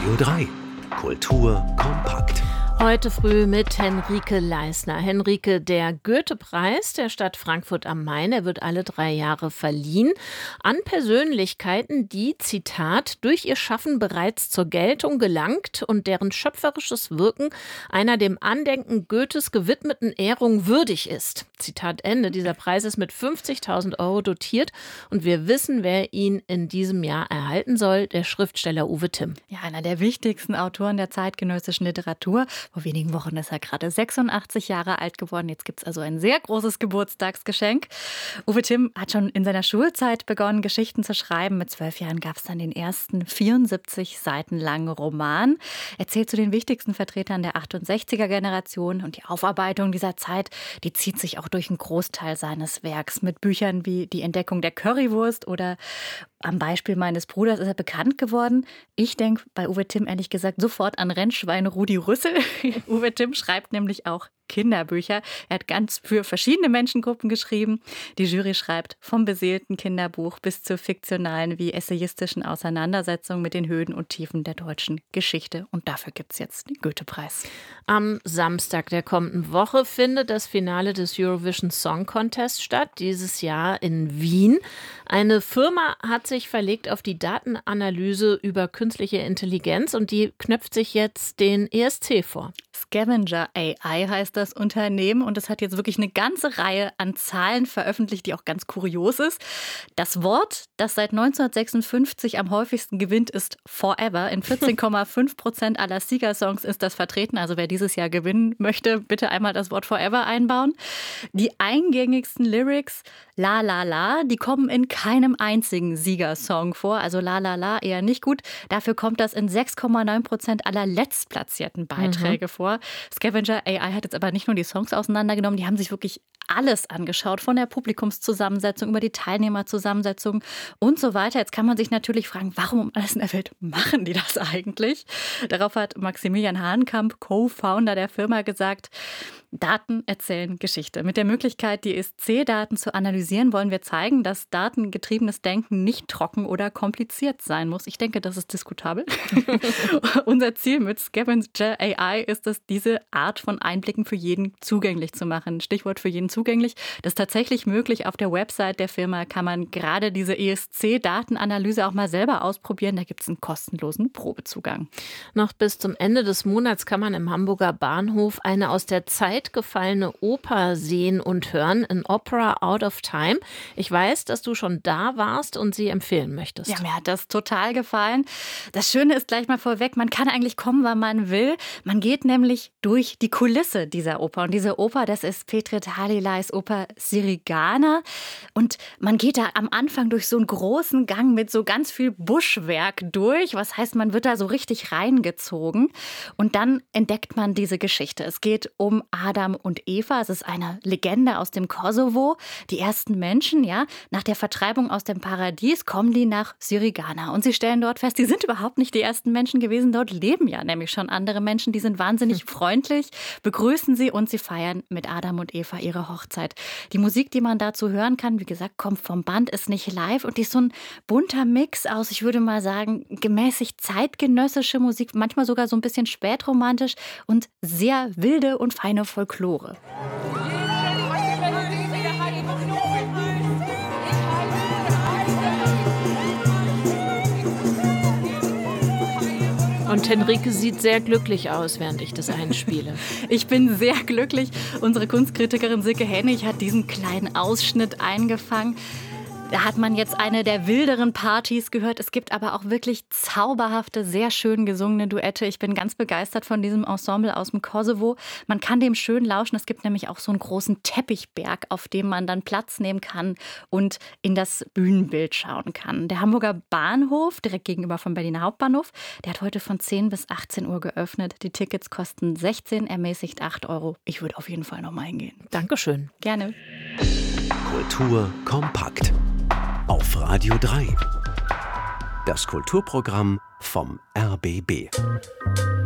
Radio 3. Kultur kompakt. Heute früh mit Henrike Leisner. Henrike, der Goethe-Preis der Stadt Frankfurt am Main, er wird alle 3 Jahre verliehen an Persönlichkeiten, die, Zitat, durch ihr Schaffen bereits zur Geltung gelangt und deren schöpferisches Wirken einer dem Andenken Goethes gewidmeten Ehrung würdig ist. Zitat Ende. Dieser Preis ist mit 50.000 € dotiert und wir wissen, wer ihn in diesem Jahr erhalten soll, der Schriftsteller Uwe Timm. Ja, einer der wichtigsten Autoren der zeitgenössischen Literatur. Vor wenigen Wochen ist er gerade 86 Jahre alt geworden. Jetzt gibt es also ein sehr großes Geburtstagsgeschenk. Uwe Timm hat schon in seiner Schulzeit begonnen, Geschichten zu schreiben. Mit 12 Jahren gab es dann den ersten 74 Seiten langen Roman. Er zählt zu den wichtigsten Vertretern der 68er-Generation. Und die Aufarbeitung dieser Zeit, die zieht sich auch durch einen Großteil seines Werks. Mit Büchern wie Die Entdeckung der Currywurst oder am Beispiel meines Bruders ist er bekannt geworden. Ich denke bei Uwe Timm ehrlich gesagt sofort an Rennschwein Rudi Rüssel. Uwe Timm schreibt nämlich auch Kinderbücher. Er hat ganz für verschiedene Menschengruppen geschrieben. Die Jury schreibt vom beseelten Kinderbuch bis zur fiktionalen wie essayistischen Auseinandersetzung mit den Höhen und Tiefen der deutschen Geschichte. Und dafür gibt es jetzt den Goethe-Preis. Am Samstag der kommenden Woche findet das Finale des Eurovision Song Contest statt, dieses Jahr in Wien. Eine Firma hat sich verlegt auf die Datenanalyse über künstliche Intelligenz und die knöpft sich jetzt den ESC vor. Scavenger AI heißt das Unternehmen und es hat jetzt wirklich eine ganze Reihe an Zahlen veröffentlicht, die auch ganz kurios ist. Das Wort, das seit 1956 am häufigsten gewinnt, ist Forever. In 14,5% aller Siegersongs ist das vertreten. Also wer dieses Jahr gewinnen möchte, bitte einmal das Wort Forever einbauen. Die eingängigsten Lyrics, La La La, die kommen in keinem einzigen Siegersong vor. Also La La La eher nicht gut. Dafür kommt das in 6,9% aller letztplatzierten Beiträge vor. Scavenger AI hat jetzt aber nicht nur die Songs auseinandergenommen, die haben sich wirklich alles angeschaut, von der Publikumszusammensetzung über die Teilnehmerzusammensetzung und so weiter. Jetzt kann man sich natürlich fragen, warum um alles in der Welt machen die das eigentlich? Darauf hat Maximilian Hahnkamp, Co-Founder der Firma, gesagt, Daten erzählen Geschichte. Mit der Möglichkeit, die ESC-Daten zu analysieren, wollen wir zeigen, dass datengetriebenes Denken nicht trocken oder kompliziert sein muss. Ich denke, das ist diskutabel. Unser Ziel mit Scavenger AI ist es, diese Art von Einblicken für jeden zugänglich zu machen. Stichwort für jeden zugänglich. Das ist tatsächlich möglich. Auf der Website der Firma kann man gerade diese ESC-Datenanalyse auch mal selber ausprobieren. Da gibt es einen kostenlosen Probezugang. Noch bis zum Ende des Monats kann man im Hamburger Bahnhof eine aus der Zeit gefallene Oper sehen und hören, An Opera Out of Time. Ich weiß, dass du schon da warst und sie empfehlen möchtest. Ja, mir hat das total gefallen. Das Schöne ist gleich mal vorweg, man kann eigentlich kommen, wann man will. Man geht nämlich durch die Kulisse dieser Oper. Und diese Oper, das ist Petrit Halilays Oper Sirigana. Und man geht da am Anfang durch so einen großen Gang mit so ganz viel Buschwerk durch. Was heißt, man wird da so richtig reingezogen. Und dann entdeckt man diese Geschichte. Es geht um Adam und Eva. Es ist eine Legende aus dem Kosovo. Die ersten Menschen, ja, nach der Vertreibung aus dem Paradies kommen die nach Sirigana. Und sie stellen dort fest, die sind überhaupt nicht die ersten Menschen gewesen. Dort leben ja nämlich schon andere Menschen. Die sind wahnsinnig freundlich, begrüßen sie und sie feiern mit Adam und Eva ihre Hochzeit. Die Musik, die man dazu hören kann, wie gesagt, kommt vom Band, ist nicht live und die ist so ein bunter Mix aus, ich würde mal sagen, gemäßigt zeitgenössische Musik, manchmal sogar so ein bisschen spätromantisch und sehr wilde und feine Folklore. Und Henrike sieht sehr glücklich aus, während ich das einspiele. Ich bin sehr glücklich. Unsere Kunstkritikerin Silke Hennig hat diesen kleinen Ausschnitt eingefangen. Da hat man jetzt eine der wilderen Partys gehört. Es gibt aber auch wirklich zauberhafte, sehr schön gesungene Duette. Ich bin ganz begeistert von diesem Ensemble aus dem Kosovo. Man kann dem schön lauschen. Es gibt nämlich auch so einen großen Teppichberg, auf dem man dann Platz nehmen kann und in das Bühnenbild schauen kann. Der Hamburger Bahnhof, direkt gegenüber vom Berliner Hauptbahnhof, der hat heute von 10 bis 18 Uhr geöffnet. Die Tickets kosten 16, ermäßigt 8 €. Ich würde auf jeden Fall noch mal hingehen. Dankeschön. Gerne. Kultur kompakt. Auf Radio 3. Das Kulturprogramm vom RBB.